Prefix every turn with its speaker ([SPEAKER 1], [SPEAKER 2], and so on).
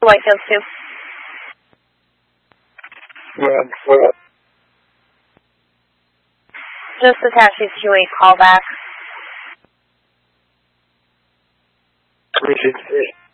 [SPEAKER 1] Whitefields 2.
[SPEAKER 2] What?
[SPEAKER 1] Just attach these to a callback.
[SPEAKER 2] Appreciate it.